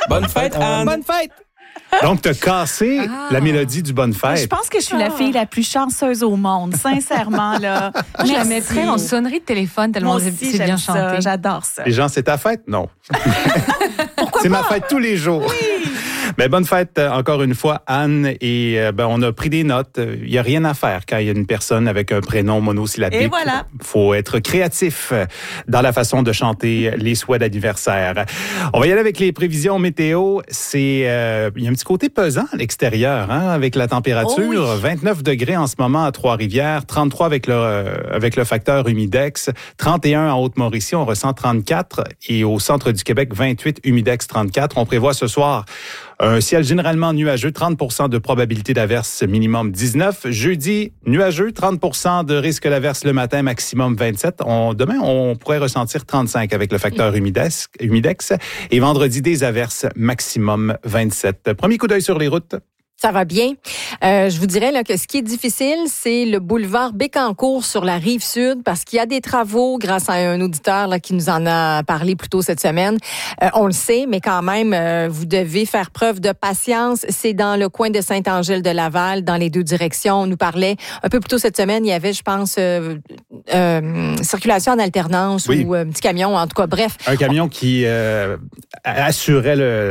Bonne fête, Anne. Bonne fête. Donc, t'as cassé la mélodie du Bonne fête. Je pense que je suis la fille la plus chanceuse au monde, sincèrement. Là. Je la mettrais en sonnerie de téléphone tellement Moi aussi, c'est bien ça, chanté. j'adore ça. Les gens, c'est ta fête? Non. Pourquoi C'est pas? ma fête tous les jours. Oui. Mais bonne fête encore une fois, Anne. Et on a pris des notes. Il n'y a rien à faire quand il y a une personne avec un prénom monosyllabique. Et voilà. Faut être créatif dans la façon de chanter les souhaits d'anniversaire. On va y aller avec les prévisions météo. Il y a un petit côté pesant à l'extérieur, avec la température. Oh oui. 29 degrés en ce moment à Trois-Rivières, 33 avec le facteur humidex, 31 en Haute-Mauricie, on ressent 34 et au centre du Québec, 28, humidex 34. On prévoit ce soir un ciel généralement nuageux, 30% de probabilité d'averse, minimum 19. Jeudi, nuageux, 30% de risque d'averse le matin, maximum 27. Demain, on pourrait ressentir 35 avec le facteur humidex. Et vendredi, des averses, maximum 27. Premier coup d'œil sur les routes. Ça va bien. Je vous dirais là que ce qui est difficile, c'est le boulevard Bécancour sur la rive sud parce qu'il y a des travaux grâce à un auditeur là, qui nous en a parlé plus tôt cette semaine. On le sait, mais quand même, vous devez faire preuve de patience. C'est dans le coin de Saint-Angèle-de-Laval, dans les deux directions. On nous parlait un peu plus tôt cette semaine, il y avait, je pense, circulation en alternance ou un petit camion, en tout cas, bref. Un camion qui assurait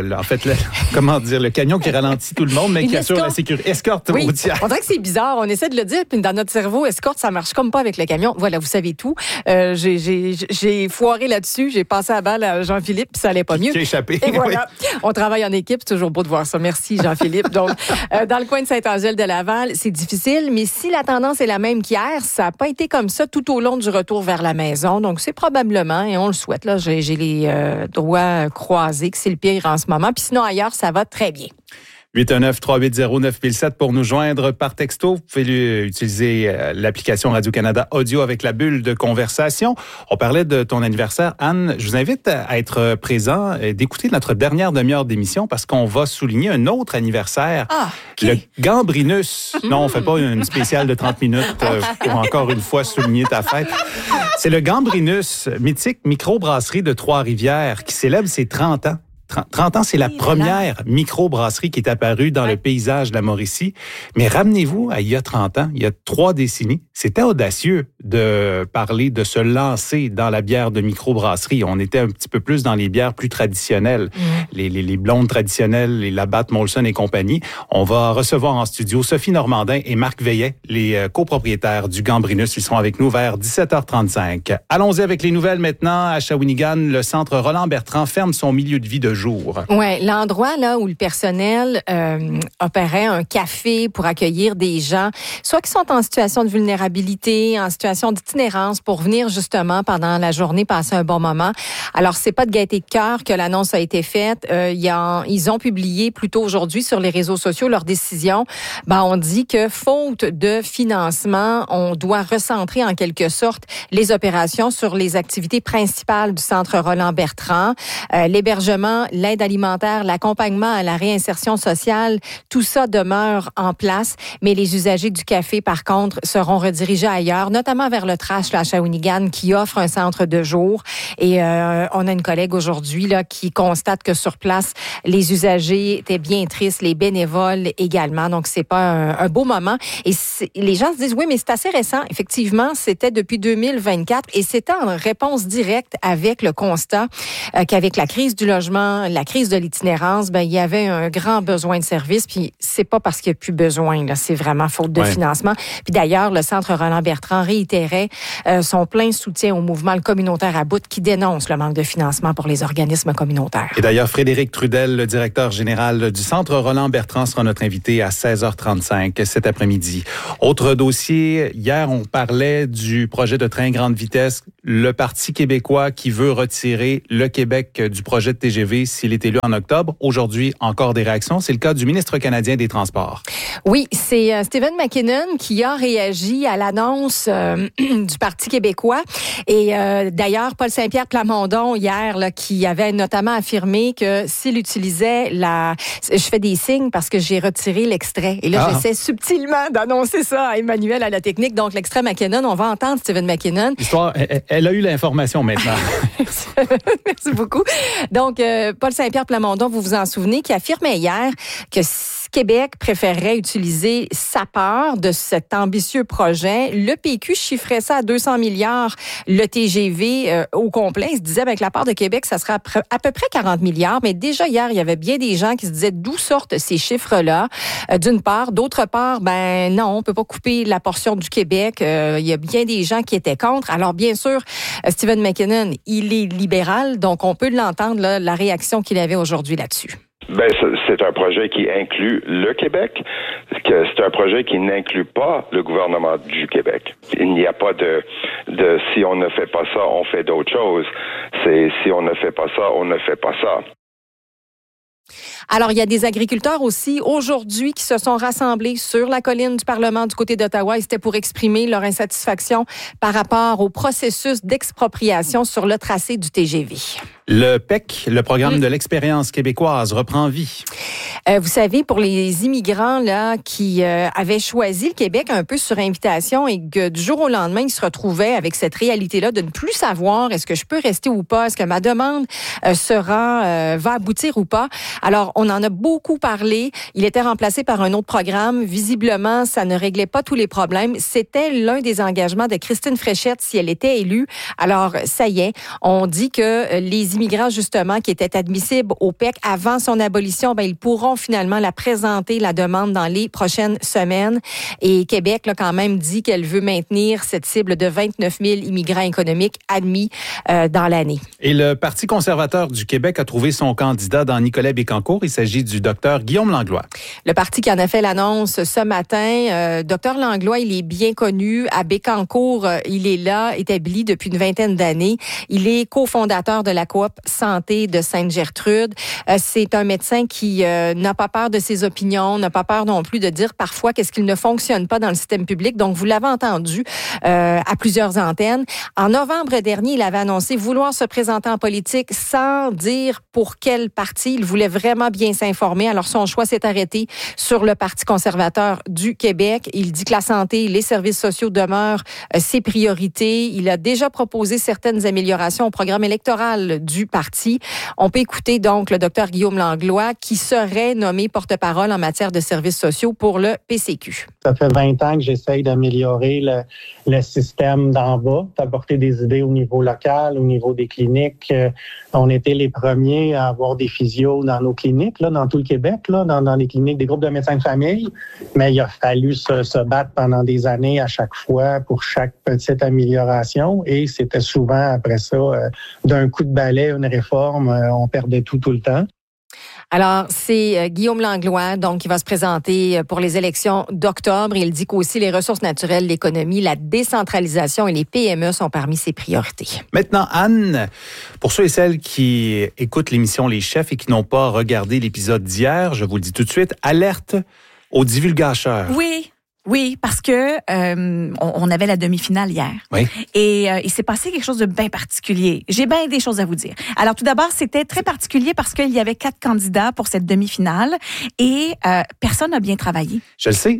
le camion qui ralentit tout le monde, mais qui assure la sécurité. Escorte routière. On dirait que c'est bizarre. On essaie de le dire, puis dans notre cerveau, escorte, ça marche comme pas avec le camion. Voilà, vous savez tout. J'ai foiré là-dessus. J'ai passé la balle à Jean-Philippe, puis ça allait pas mieux. Qui a échappé. Et voilà. On travaille en équipe. C'est toujours beau de voir ça. Merci, Jean-Philippe. Donc, dans le coin de Saint-Angèle-de-Laval, c'est difficile, mais si la tendance est la même qu'hier, ça n'a pas été comme ça tout au long du retour vers la maison. Donc, c'est probablement, et on le souhaite, là, j'ai les doigts croisés, que c'est le pire en ce moment. Puis sinon, ailleurs, ça va très bien. 819-380-9007 pour nous joindre par texto. Vous pouvez utiliser l'application Radio-Canada Audio avec la bulle de conversation. On parlait de ton anniversaire. Anne, je vous invite à être présent et d'écouter notre dernière demi-heure d'émission parce qu'on va souligner un autre anniversaire. Le Gambrinus. Non, on fait pas une spéciale de 30 minutes pour encore une fois souligner ta fête. C'est le Gambrinus, mythique microbrasserie de Trois-Rivières qui célèbre ses 30 ans. 30 ans, c'est la première microbrasserie qui est apparue dans le paysage de la Mauricie. Mais ramenez-vous à il y a 30 ans, il y a 3 décennies. C'était audacieux de parler, de se lancer dans la bière de microbrasserie. On était un petit peu plus dans les bières plus traditionnelles. Les blondes traditionnelles, les Labatt, Molson et compagnie. On va recevoir en studio Sophie Normandin et Marc Veillet, les copropriétaires du Gambrinus. Ils seront avec nous vers 17h35. Allons-y avec les nouvelles maintenant. À Shawinigan, le centre Roland-Bertrand ferme son milieu de vie de jour. Oui, l'endroit là où le personnel opérait un café pour accueillir des gens, soit qui sont en situation de vulnérabilité, en situation d'itinérance, pour venir justement pendant la journée passer un bon moment. Alors, c'est pas de gaieté de cœur que l'annonce a été faite. Ils ont publié plus tôt aujourd'hui sur les réseaux sociaux leur décision. On dit que faute de financement, on doit recentrer en quelque sorte les opérations sur les activités principales du centre Roland-Bertrand, l'hébergement, l'aide alimentaire, l'accompagnement à la réinsertion sociale, tout ça demeure en place, mais les usagers du café, par contre, seront redirigés ailleurs, notamment vers le Trash à Shawinigan, qui offre un centre de jour. Et on a une collègue aujourd'hui là qui constate que sur place, les usagers étaient bien tristes, les bénévoles également. Donc, c'est pas un beau moment. Et les gens se disent, oui, mais c'est assez récent. Effectivement, c'était depuis 2024 et c'était en réponse directe avec le constat qu'avec la crise du logement, la crise de l'itinérance, il y avait un grand besoin de services. Puis c'est pas parce qu'il n'y a plus besoin, là, c'est vraiment faute de financement. Puis d'ailleurs, le Centre Roland-Bertrand réitérait son plein soutien au mouvement communautaire à bout qui dénonce le manque de financement pour les organismes communautaires. Et d'ailleurs, Frédéric Trudel, le directeur général du Centre Roland-Bertrand, sera notre invité à 16h35 cet après-midi. Autre dossier, hier, on parlait du projet de train grande vitesse. Le Parti québécois qui veut retirer le Québec du projet de TGV s'il est élu en octobre. Aujourd'hui, encore des réactions. C'est le cas du ministre canadien des Transports. Oui, c'est Stephen McKinnon qui a réagi à l'annonce du Parti québécois. Et d'ailleurs, Paul Saint-Pierre Plamondon, hier, là, qui avait notamment affirmé que s'il utilisait je fais des signes parce que j'ai retiré l'extrait. Et là, j'essaie subtilement d'annoncer ça à Emmanuel à la technique. Donc, l'extrait McKinnon, on va entendre Stephen McKinnon. L'histoire, elle a eu l'information maintenant. Merci beaucoup. Donc, Paul Saint-Pierre Plamondon, vous vous en souvenez, qui affirmait hier que Québec préférerait utiliser sa part de cet ambitieux projet. Le PQ chiffrait ça à 200 milliards, le TGV au complet. Il se disait avec la part de Québec, ça serait à peu près 40 milliards. Mais déjà hier, il y avait bien des gens qui se disaient d'où sortent ces chiffres-là, d'une part. D'autre part, ben non, on peut pas couper la portion du Québec. Il y a bien des gens qui étaient contre. Alors bien sûr, Stephen McKinnon, il est libéral, donc on peut l'entendre, là, la réaction qu'il avait aujourd'hui là-dessus. Ben, c'est un projet qui inclut le Québec. C'est un projet qui n'inclut pas le gouvernement du Québec. Il n'y a pas de si on ne fait pas ça, on fait d'autres choses. C'est si on ne fait pas ça, on ne fait pas ça. Alors, il y a des agriculteurs aussi aujourd'hui qui se sont rassemblés sur la colline du Parlement du côté d'Ottawa et c'était pour exprimer leur insatisfaction par rapport au processus d'expropriation sur le tracé du TGV. Le PEC, le programme de l'expérience québécoise, reprend vie. Vous savez, pour les immigrants là qui avaient choisi le Québec un peu sur invitation et que du jour au lendemain, ils se retrouvaient avec cette réalité-là de ne plus savoir est-ce que je peux rester ou pas, est-ce que ma demande va aboutir ou pas. Alors, on en a beaucoup parlé. Il était remplacé par un autre programme. Visiblement, ça ne réglait pas tous les problèmes. C'était l'un des engagements de Christine Fréchette si elle était élue. Alors, ça y est, on dit que les immigrants, justement, qui étaient admissibles au PEC avant son abolition, ben, ils pourront finalement la présenter, la demande, dans les prochaines semaines. Et Québec, là, quand même, dit qu'elle veut maintenir cette cible de 29 000 immigrants économiques admis dans l'année. Et le Parti conservateur du Québec a trouvé son candidat dans Nicolet Bécancour. Il s'agit du docteur Guillaume Langlois. Le parti qui en a fait l'annonce ce matin, docteur Langlois, il est bien connu. À Bécancour, il est là, établi depuis une vingtaine d'années. Il est cofondateur de la coop Santé de Sainte-Gertrude. C'est un médecin qui n'a pas peur de ses opinions, n'a pas peur non plus de dire parfois qu'est-ce qu'il ne fonctionne pas dans le système public. Donc, vous l'avez entendu à plusieurs antennes. En novembre dernier, il avait annoncé vouloir se présenter en politique sans dire pour quel parti. Il voulait vraiment bien s'informer. Alors, son choix s'est arrêté sur le Parti conservateur du Québec. Il dit que la santé et les services sociaux demeurent ses priorités. Il a déjà proposé certaines améliorations au programme électoral du parti. On peut écouter donc le docteur Guillaume Langlois qui serait nommé porte-parole en matière de services sociaux pour le PCQ. Ça fait 20 ans que j'essaye d'améliorer le système d'en bas, d'apporter des idées au niveau local, au niveau des cliniques. On était les premiers à avoir des physios dans nos cliniques, là, dans tout le Québec, là, dans les cliniques des groupes de médecins de famille. Mais il a fallu se battre pendant des années à chaque fois pour chaque petite amélioration. Et c'était souvent après ça, d'un coup de balai, une réforme, on perdait tout le temps. Alors, c'est Guillaume Langlois, donc, qui va se présenter pour les élections d'octobre. Il dit qu'aussi les ressources naturelles, l'économie, la décentralisation et les PME sont parmi ses priorités. Maintenant, Anne, pour ceux et celles qui écoutent l'émission Les Chefs et qui n'ont pas regardé l'épisode d'hier, je vous le dis tout de suite, alerte aux divulgateurs. Oui, parce que on avait la demi-finale hier. Oui. Et il s'est passé quelque chose de bien particulier. J'ai bien des choses à vous dire. Alors tout d'abord, c'était très particulier parce qu'il y avait 4 candidats pour cette demi-finale et personne n'a bien travaillé. Je le sais.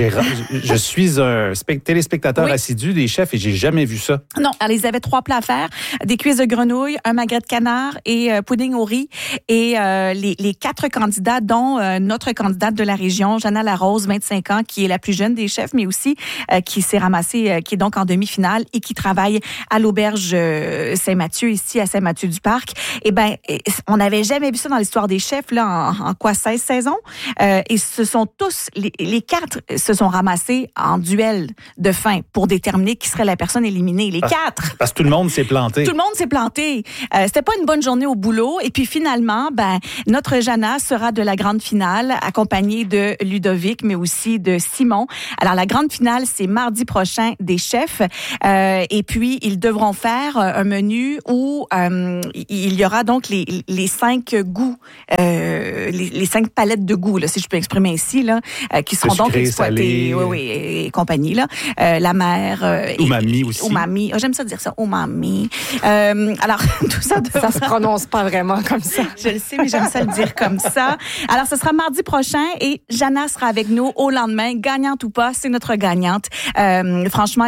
Je suis un téléspectateur assidu des Chefs et j'ai jamais vu ça. Non, alors ils avaient 3 plats à faire, des cuisses de grenouille, un magret de canard et pudding au riz. Et les 4 candidats, dont notre candidate de la région, Jana Larose, 25 ans, qui est la plus jeune des chefs, mais aussi qui s'est ramassée, qui est donc en demi-finale et qui travaille à l'auberge Saint-Mathieu, ici à Saint-Mathieu-du-Parc. Eh bien, on n'avait jamais vu ça dans l'histoire des chefs, là, en quoi, 16 saisons? Et ce sont tous, les 4 se sont ramassés en duel de fin pour déterminer qui serait la personne éliminée. Les 4! Parce que tout le monde s'est planté. Tout le monde s'est planté. C'était pas une bonne journée au boulot. Et puis finalement, notre Jana sera de la grande finale, accompagnée de Ludovic, mais aussi de Simon. Alors, la grande finale, c'est mardi prochain des chefs. Et puis, ils devront faire un menu où il y aura donc les 5 goûts, les 5 palettes de goûts, là, si je peux exprimer ainsi, là, qui seront donc exploitées. Oui, et compagnie, là. La mère. Umami aussi. Umami. Oh, j'aime ça dire ça. Umami. Alors, tout ça. Ça se prononce pas vraiment comme ça. Je le sais, mais j'aime ça le dire comme ça. Alors, ce sera mardi prochain et Jana sera avec nous au lendemain, gagnante ou pas, c'est notre gagnante. Franchement,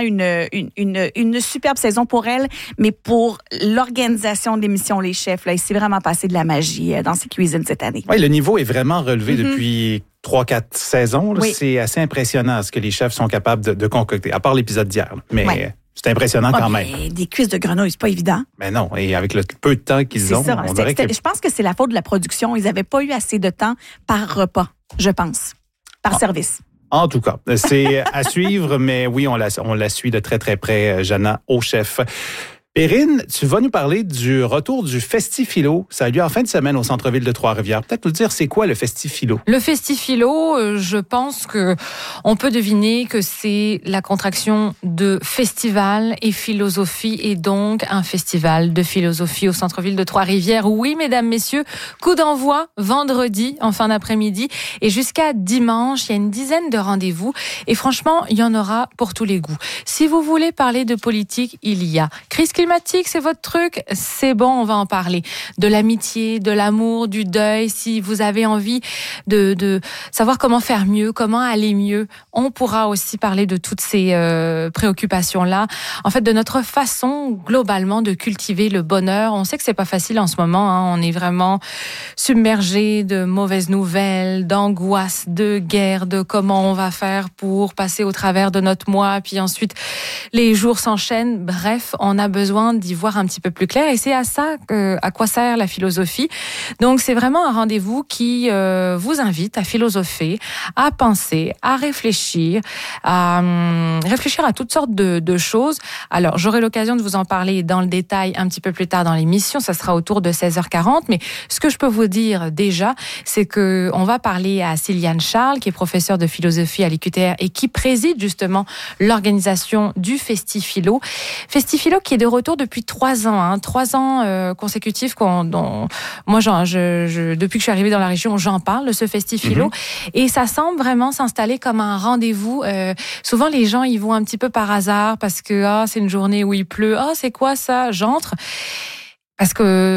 une superbe saison pour elle, mais pour l'organisation de l'émission Les Chefs, là, il s'est vraiment passé de la magie dans ses cuisines cette année. Oui, le niveau est vraiment relevé depuis 3-4 saisons. Oui. C'est assez impressionnant ce que les chefs sont capables de concocter, à part l'épisode d'hier. Mais c'est impressionnant quand même. Des cuisses de grenouille, c'est pas évident. Mais non, et avec le peu de temps qu'ils ont, ça, on dirait que... Je pense que c'est la faute de la production. Ils n'avaient pas eu assez de temps par repas, je pense, par service. En tout cas, c'est à suivre, mais oui, on la suit de très, très près, Jana, au chef. Perrine, tu vas nous parler du retour du Festifilo. Ça a lieu en fin de semaine au centre-ville de Trois-Rivières. Peut-être nous dire c'est quoi le Festifilo? Le Festifilo, je pense que on peut deviner que c'est la contraction de festival et philosophie, et donc un festival de philosophie au centre-ville de Trois-Rivières. Oui, mesdames, messieurs, coup d'envoi vendredi en fin d'après-midi et jusqu'à dimanche. Il y a une dizaine de rendez-vous et franchement, il y en aura pour tous les goûts. Si vous voulez parler de politique, il y a crise climatique, c'est votre truc, c'est bon, on va en parler. De l'amitié, de l'amour, du deuil, si vous avez envie de savoir comment faire mieux, comment aller mieux, on pourra aussi parler de toutes ces préoccupations-là. En fait, de notre façon, globalement, de cultiver le bonheur. On sait que c'est pas facile en ce moment, hein. On est vraiment submergé de mauvaises nouvelles, d'angoisse, de guerre, de comment on va faire pour passer au travers de notre mois, puis ensuite, les jours s'enchaînent. Bref, on a besoin d'y voir un petit peu plus clair et c'est à ça à quoi sert la philosophie. Donc c'est vraiment un rendez-vous qui vous invite à philosopher, à penser, à réfléchir à toutes sortes de choses. Alors j'aurai l'occasion de vous en parler dans le détail un petit peu plus tard dans l'émission, ça sera autour de 16h40, mais ce que je peux vous dire déjà, c'est que on va parler à Sylviane Charles qui est professeure de philosophie à l'UQTR et qui préside justement l'organisation du Festifilo. Festifilo qui est de retour depuis 3 ans, 3 ans consécutifs. Moi, depuis que je suis arrivée dans la région, j'en parle de ce Festifilo. Et ça semble vraiment s'installer comme un rendez-vous. Souvent, les gens y vont un petit peu par hasard parce que c'est une journée où il pleut. C'est quoi ça? J'entre. Parce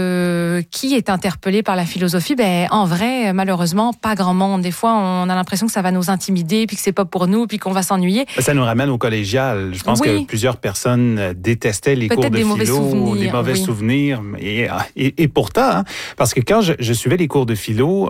que qui est interpellé par la philosophie? En vrai, malheureusement, pas grand monde. Des fois, on a l'impression que ça va nous intimider, puis que c'est pas pour nous, puis qu'on va s'ennuyer. Ça nous ramène au collégial. Je pense que plusieurs personnes détestaient les cours de philo, des mauvais souvenirs. Et pourtant, parce que quand je suivais les cours de philo,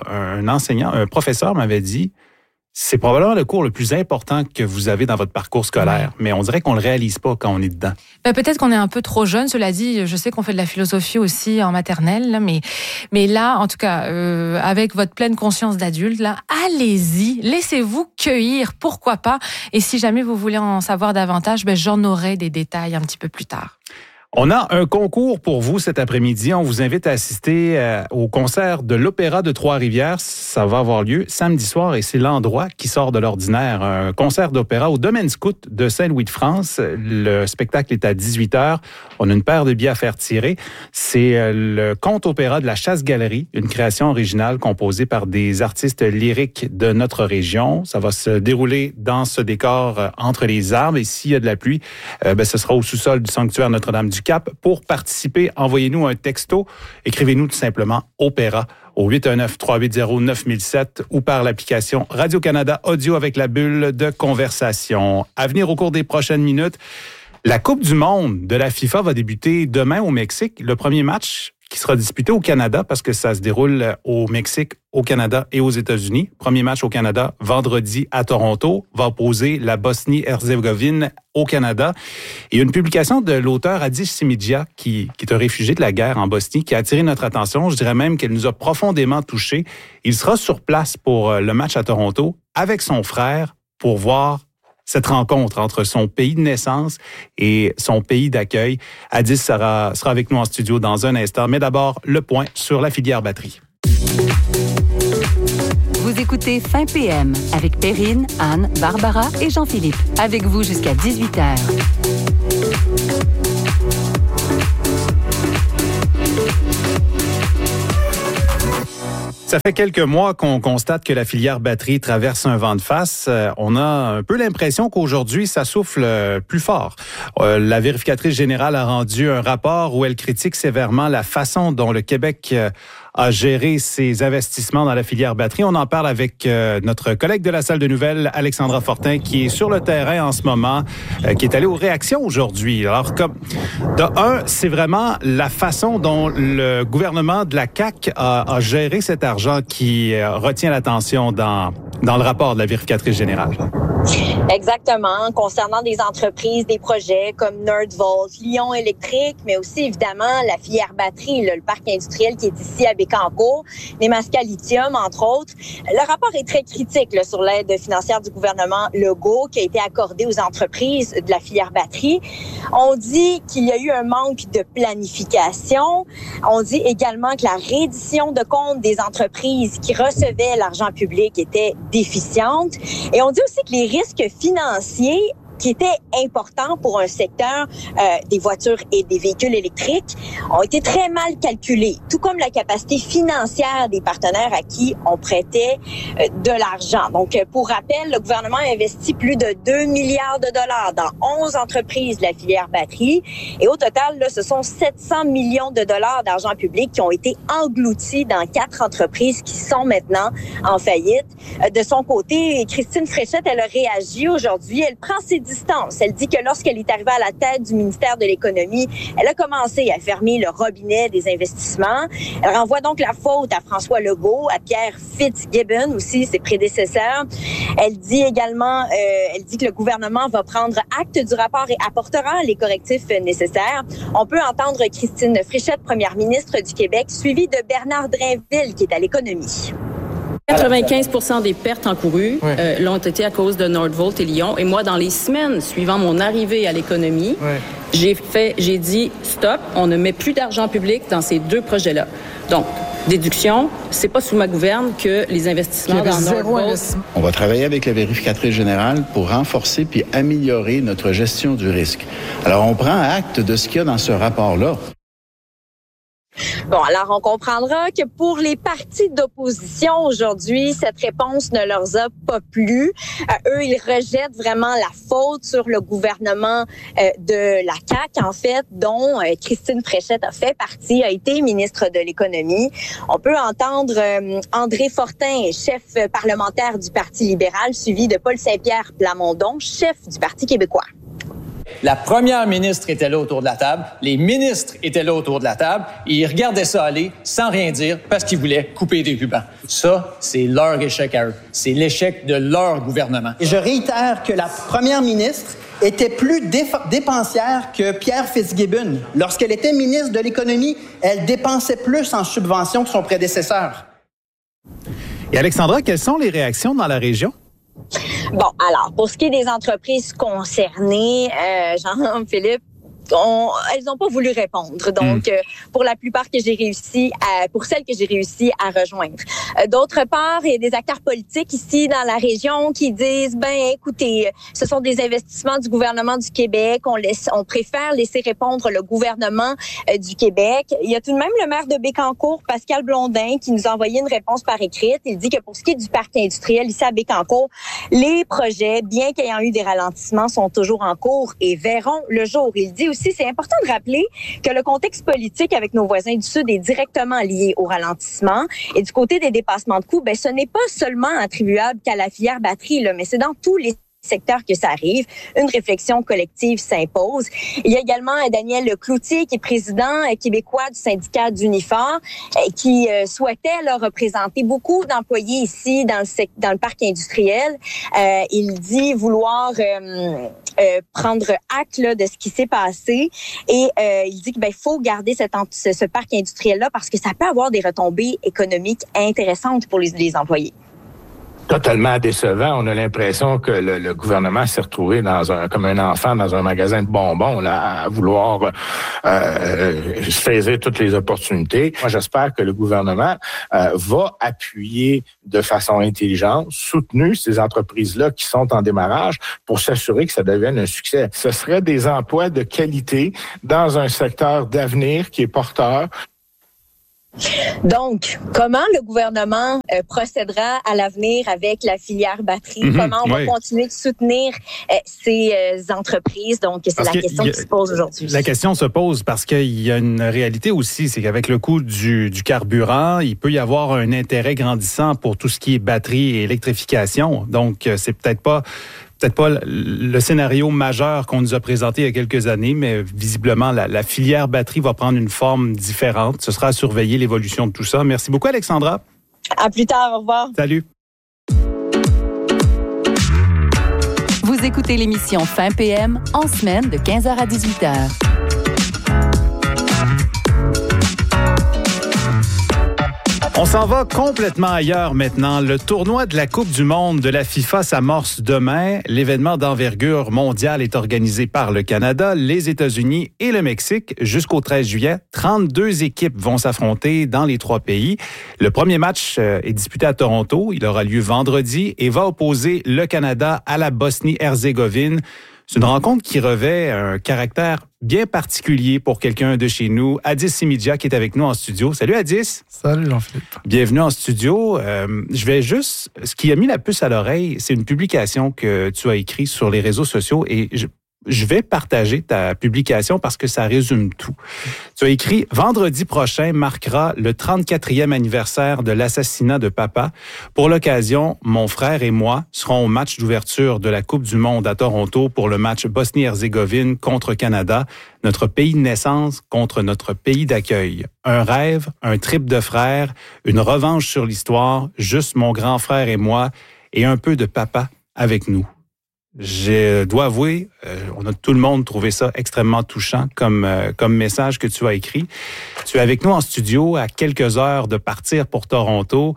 un professeur m'avait dit, c'est probablement le cours le plus important que vous avez dans votre parcours scolaire, mais on dirait qu'on le réalise pas quand on est dedans. Peut-être qu'on est un peu trop jeune, cela dit, je sais qu'on fait de la philosophie aussi en maternelle, là, mais là, en tout cas, avec votre pleine conscience d'adulte, là, allez-y, laissez-vous cueillir, pourquoi pas, et si jamais vous voulez en savoir davantage, j'en aurai des détails un petit peu plus tard. On a un concours pour vous cet après-midi. On vous invite à assister au concert de l'Opéra de Trois-Rivières. Ça va avoir lieu samedi soir et c'est l'endroit qui sort de l'ordinaire. Un concert d'opéra au Domaine Scout de Saint-Louis-de-France. Le spectacle est à 18h. On a une paire de billets à faire tirer. C'est le conte-opéra de la Chasse-Galerie, une création originale composée par des artistes lyriques de notre région. Ça va se dérouler dans ce décor entre les arbres. Et s'il y a de la pluie, ce sera au sous-sol du sanctuaire Notre-Dame-du-Cap. Pour participer, envoyez-nous un texto. Écrivez-nous tout simplement Opéra au 819-380-9007 ou par l'application Radio-Canada Audio avec la bulle de conversation. À venir au cours des prochaines minutes, la Coupe du monde de la FIFA va débuter demain au Mexique. Le premier match qui sera disputé au Canada parce que ça se déroule au Mexique, au Canada et aux États-Unis. Premier match au Canada, vendredi à Toronto, va opposer la Bosnie-Herzégovine au Canada. Et une publication de l'auteur Adis Simidja, qui est un réfugié de la guerre en Bosnie, qui a attiré notre attention. Je dirais même qu'elle nous a profondément touchés. Il sera sur place pour le match à Toronto avec son frère pour voir cette rencontre entre son pays de naissance et son pays d'accueil. Adis sera avec nous en studio dans un instant. Mais d'abord, le point sur la filière batterie. Vous écoutez Fin PM avec Perrine, Anne, Barbara et Jean-Philippe. Avec vous jusqu'à 18h. Ça fait quelques mois qu'on constate que la filière batterie traverse un vent de face. On a un peu l'impression qu'aujourd'hui, ça souffle plus fort. La vérificatrice générale a rendu un rapport où elle critique sévèrement la façon dont le Québec à gérer ses investissements dans la filière batterie. On en parle avec notre collègue de la salle de nouvelles, Alexandra Fortin, qui est sur le terrain en ce moment, qui est allée aux réactions aujourd'hui. Alors, c'est vraiment la façon dont le gouvernement de la CAQ a géré cet argent qui retient l'attention dans le rapport de la vérificatrice générale. Exactement, concernant des entreprises, des projets comme Nordvolt, Lion Électrique, mais aussi évidemment la filière batterie, le parc industriel qui est ici à Bécancour, Nemaska Lithium entre autres. Le rapport est très critique sur l'aide financière du gouvernement Legault qui a été accordée aux entreprises de la filière batterie. On dit qu'il y a eu un manque de planification. On dit également que la reddition de comptes des entreprises qui recevaient l'argent public était déficiente. Et on dit aussi que les risques financiers qui étaient importants pour un secteur des voitures et des véhicules électriques ont été très mal calculés, tout comme la capacité financière des partenaires à qui on prêtait de l'argent. Donc, pour rappel, le gouvernement a investi plus de 2 milliards de dollars dans 11 entreprises de la filière batterie. Et au total, là, ce sont 700 millions de dollars d'argent public qui ont été engloutis dans 4 entreprises qui sont maintenant en faillite. De son côté, Christine Fréchette, elle a réagi aujourd'hui. Elle prend ses distances. Elle dit que lorsqu'elle est arrivée à la tête du ministère de l'Économie, elle a commencé à fermer le robinet des investissements. Elle renvoie donc la faute à François Legault, à Pierre Fitzgibbon aussi, ses prédécesseurs. Elle dit également, que le gouvernement va prendre acte du rapport et apportera les correctifs nécessaires. On peut entendre Christine Fréchette, première ministre du Québec, suivie de Bernard Drainville, qui est à l'Économie. 95% des pertes encourues l'ont été à cause de Nordvolt et Lion. Et moi, dans les semaines suivant mon arrivée à l'Économie, j'ai dit stop, on ne met plus d'argent public dans ces 2 projets-là. Donc, déduction, c'est pas sous ma gouverne que les investissements dans Nordvolt. On va travailler avec la vérificatrice générale pour renforcer puis améliorer notre gestion du risque. Alors, on prend acte de ce qu'il y a dans ce rapport-là. Bon, alors on comprendra que pour les partis d'opposition aujourd'hui, cette réponse ne leur a pas plu. Eux, ils rejettent vraiment la faute sur le gouvernement de la CAQ, en fait, dont Christine Fréchette a fait partie, a été ministre de l'Économie. On peut entendre André Fortin, chef parlementaire du Parti libéral, suivi de Paul Saint-Pierre Plamondon, chef du Parti québécois. La première ministre était là autour de la table, les ministres étaient là autour de la table, et ils regardaient ça aller sans rien dire parce qu'ils voulaient couper des rubans. Ça, c'est leur échec à eux. C'est l'échec de leur gouvernement. Et je réitère que la première ministre était plus dépensière que Pierre Fitzgibbon. Lorsqu'elle était ministre de l'Économie, elle dépensait plus en subventions que son prédécesseur. Et Alexandra, quelles sont les réactions dans la région? Bon, alors, pour ce qui est des entreprises concernées, Jean-Philippe, elles n'ont pas voulu répondre. Donc, pour la plupart pour celles que j'ai réussi à rejoindre. D'autre part, il y a des acteurs politiques ici dans la région qui disent, écoutez, ce sont des investissements du gouvernement du Québec. On préfère laisser répondre le gouvernement du Québec. Il y a tout de même le maire de Bécancour, Pascal Blondin, qui nous a envoyé une réponse par écrite. Il dit que pour ce qui est du parc industriel ici à Bécancour, les projets, bien qu'ayant eu des ralentissements, sont toujours en cours et verront le jour. Il dit aussi, c'est important de rappeler que le contexte politique avec nos voisins du Sud est directement lié au ralentissement. Et du côté des dépassements de coûts, ce n'est pas seulement attribuable qu'à la filière batterie, mais c'est dans tous les secteur que ça arrive. Une réflexion collective s'impose. Il y a également Daniel Cloutier, qui est président québécois du syndicat d'Unifor, qui souhaitait représenter beaucoup d'employés ici dans le parc industriel. Il dit vouloir prendre acte de ce qui s'est passé et il dit qu'il faut garder ce parc industriel-là parce que ça peut avoir des retombées économiques intéressantes pour les employés. Totalement décevant. On a l'impression que le gouvernement s'est retrouvé comme un enfant dans un magasin de bonbons, là, à vouloir saisir toutes les opportunités. Moi, j'espère que le gouvernement va appuyer de façon intelligente, soutenue ces entreprises-là qui sont en démarrage pour s'assurer que ça devienne un succès. Ce serait des emplois de qualité dans un secteur d'avenir qui est porteur. Donc, comment le gouvernement procédera à l'avenir avec la filière batterie? Comment on va continuer de soutenir ces entreprises? Donc, c'est la question qui se pose aujourd'hui. La question se pose parce qu'il y a une réalité aussi, c'est qu'avec le coût du carburant, il peut y avoir un intérêt grandissant pour tout ce qui est batterie et électrification. Donc, c'est peut-être pas le scénario majeur qu'on nous a présenté il y a quelques années, mais visiblement, la filière batterie va prendre une forme différente. Ce sera à surveiller l'évolution de tout ça. Merci beaucoup, Alexandra. À plus tard. Au revoir. Salut. Vous écoutez l'émission Fin PM en semaine de 15h à 18h. On s'en va complètement ailleurs maintenant. Le tournoi de la Coupe du monde de la FIFA s'amorce demain. L'événement d'envergure mondiale est organisé par le Canada, les États-Unis et le Mexique. Jusqu'au 13 juillet, 32 équipes vont s'affronter dans les 3 pays. Le premier match est disputé à Toronto. Il aura lieu vendredi et va opposer le Canada à la Bosnie-Herzégovine. C'est une rencontre qui revêt un caractère bien particulier pour quelqu'un de chez nous. Addis Simidia qui est avec nous en studio. Salut Addis. Salut Jean-Philippe. Bienvenue en studio. Je vais juste... Ce qui a mis la puce à l'oreille, c'est une publication que tu as écrite sur les réseaux sociaux et je vais partager ta publication parce que ça résume tout. Tu as écrit « Vendredi prochain marquera le 34e anniversaire de l'assassinat de papa. Pour l'occasion, mon frère et moi serons au match d'ouverture de la Coupe du monde à Toronto pour le match Bosnie-Herzégovine contre Canada, notre pays de naissance contre notre pays d'accueil. Un rêve, un trip de frères, une revanche sur l'histoire, juste mon grand frère et moi et un peu de papa avec nous. » Je dois avouer, on a tout le monde trouvé ça extrêmement touchant comme message que tu as écrit. Tu es avec nous en studio à quelques heures de partir pour Toronto.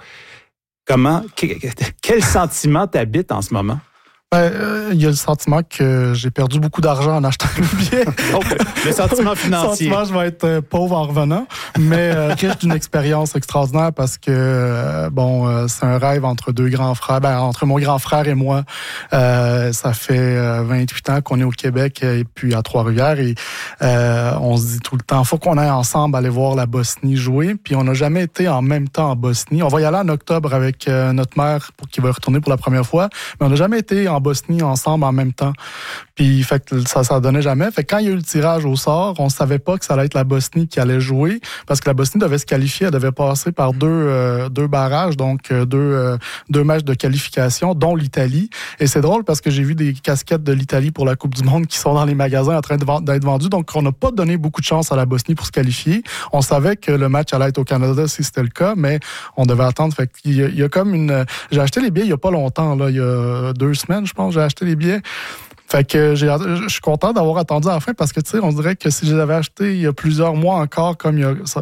Quel sentiment t'habite en ce moment? Il y a le sentiment que j'ai perdu beaucoup d'argent en achetant le billet. Donc, le sentiment financier. Le sentiment, je vais être pauvre en revenant, mais riche d'une expérience extraordinaire parce que, c'est un rêve entre 2 grands frères, entre mon grand frère et moi. Ça fait 28 ans qu'on est au Québec et puis à Trois-Rivières et on se dit tout le temps, faut qu'on aille ensemble aller voir la Bosnie jouer, puis on n'a jamais été en même temps en Bosnie. On va y aller en octobre avec notre mère qui va retourner pour la première fois, mais on n'a jamais été en Bosnie ensemble en même temps. Puis fait que ça donnait jamais. Fait que quand il y a eu le tirage au sort, on savait pas que ça allait être la Bosnie qui allait jouer parce que la Bosnie devait se qualifier, elle devait passer par deux barrages, donc deux matchs de qualification, dont l'Italie. Et c'est drôle parce que j'ai vu des casquettes de l'Italie pour la Coupe du monde qui sont dans les magasins en train d'être vendues. Donc on n'a pas donné beaucoup de chance à la Bosnie pour se qualifier. On savait que le match allait être au Canada si c'était le cas, mais on devait attendre. Fait qu'il y a comme j'ai acheté les billets il y a pas longtemps, là, il y a 2 semaines, je pense, j'ai acheté les billets. Fait que je suis content d'avoir attendu à la fin parce que, tu sais, on dirait que si je les avais achetés il y a plusieurs mois encore, comme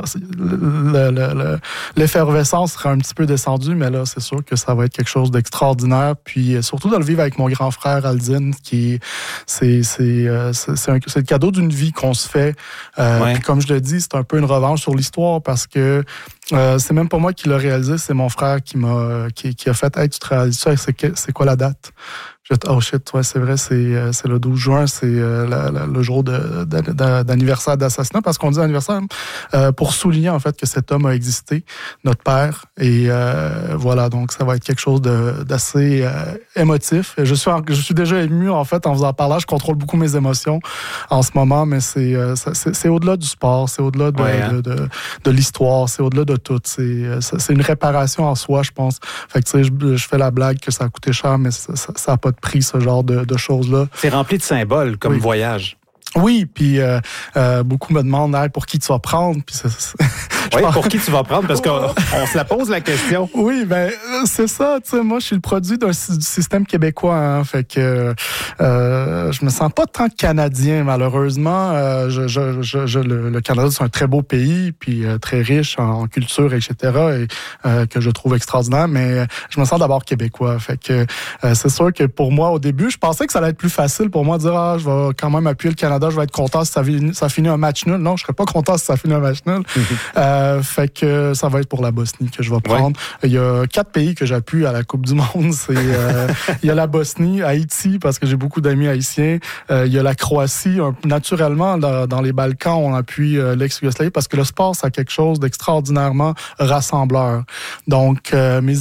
l'effervescence serait un petit peu descendue, mais là, c'est sûr que ça va être quelque chose d'extraordinaire. Puis surtout de le vivre avec mon grand frère Aldine, c'est le cadeau d'une vie qu'on se fait. Puis comme je le dis, c'est un peu une revanche sur l'histoire parce que c'est même pas moi qui l'a réalisé, c'est mon frère qui a fait « Hey, tu te réalises ça? C'est quoi la date? » Oh shit, ouais, c'est vrai, c'est le 12 juin, c'est le jour d'anniversaire d'assassinat, parce qu'on dit anniversaire pour souligner en fait que cet homme a existé, notre père, et voilà, donc ça va être quelque chose d'assez émotif. Je suis déjà ému en fait en vous en parlant, je contrôle beaucoup mes émotions en ce moment, mais c'est au-delà du sport, c'est au-delà de l'histoire, c'est au-delà de tout, c'est une réparation en soi, je pense. Fait que tu sais, je fais la blague que ça a coûté cher, mais ça a pas de prix, ce genre de choses-là. C'est rempli de symboles comme voyage. Oui, puis beaucoup me demandent pour qui tu vas prendre. Puis pour qui tu vas prendre, parce qu'on se la pose la question. Oui, ben c'est ça. Tu sais, moi, je suis le produit du système québécois. Hein, fait que je me sens pas tant canadien, malheureusement. Le Canada, c'est un très beau pays, puis très riche en culture, etc., et que je trouve extraordinaire. Mais je me sens d'abord québécois. Fait que c'est sûr que pour moi, au début, je pensais que ça allait être plus facile pour moi de dire je vais quand même appuyer le Canada. Je vais être content si ça finit un match nul. Non, je serais pas content si ça finit un match nul. Fait que ça va être pour la Bosnie que je vais prendre. Il y a 4 pays que j'appuie à la Coupe du Monde. Il y a la Bosnie, Haïti, parce que j'ai beaucoup d'amis haïtiens. Il y a la Croatie. Naturellement, dans les Balkans, on appuie l'ex-Yougoslavie parce que le sport, c'est quelque chose d'extraordinairement rassembleur. Donc, mes